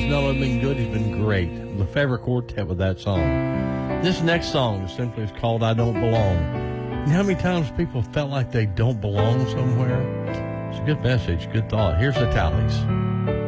not only been good, he's been great. Lefevre Quartet with that song. This next song simply is called I Don't Belong. You know how many times people felt like they don't belong somewhere? It's a good message, good thought. Here's the Tallies.